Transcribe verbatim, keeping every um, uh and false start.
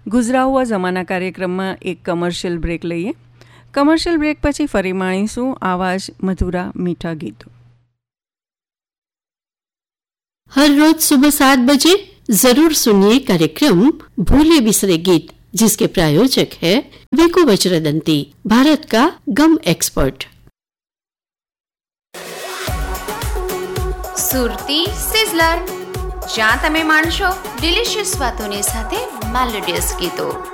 गुजरा हुआ जमाना कार्यक्रमમાં એક કમર્શિયલ બ્રેક લઈએ. કમર્શિયલ બ્રેક પછી ફરી માણીશું આવાજ મધુરા મીઠા ગીતો. हर रोज सुबह सात बजे जरूर सुनिए कार्यक्रम भूले बिसरे गीत, जिसके प्रायोजक है वेको वज्रदंती, भारत का गम एक्सपर्ट. સુરતી સિઝલર, જ્યાં તમે માણશો ડિલિશિયસ વાતોની સાથે મેલોડિયસ ગીતો.